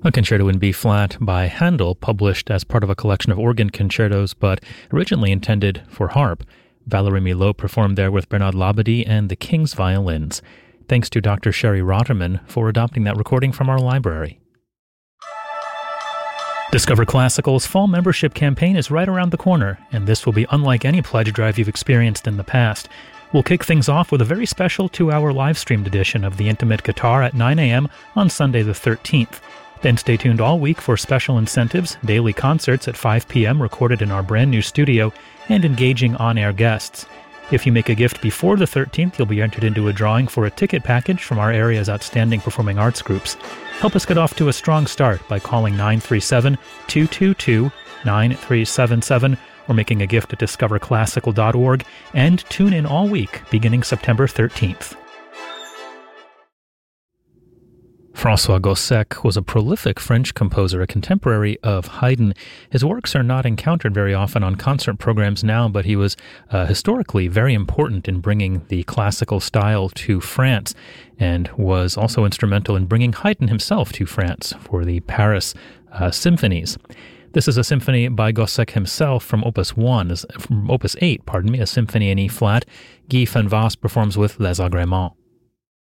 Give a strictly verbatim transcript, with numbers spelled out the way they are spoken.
A concerto in B flat by Handel, published as part of a collection of organ concertos, but originally intended for harp. Valérie Milhaud performed there with Bernard Labadie and the King's Violins. Thanks to Doctor Sherry Rotterman for adopting that recording from our library. Discover Classical's fall membership campaign is right around the corner, and this will be unlike any pledge drive you've experienced in the past. We'll kick things off with a very special two-hour live-streamed edition of The Intimate Guitar at nine a.m. on Sunday the thirteenth. Then stay tuned all week for special incentives, daily concerts at five p.m. recorded in our brand new studio, and engaging on-air guests. If you make a gift before the thirteenth, you'll be entered into a drawing for a ticket package from our area's outstanding performing arts groups. Help us get off to a strong start by calling nine three seven, two two two, nine three seven seven or making a gift at discover classical dot org, and tune in all week beginning September thirteenth. François Gossec was a prolific French composer, a contemporary of Haydn. His works are not encountered very often on concert programs now, but he was uh, historically very important in bringing the classical style to France, and was also instrumental in bringing Haydn himself to France for the Paris uh, symphonies. This is a symphony by Gossec himself from Opus one, from Opus eight, pardon me, a symphony in E flat. Guy van Vaast performs with Les Agréments.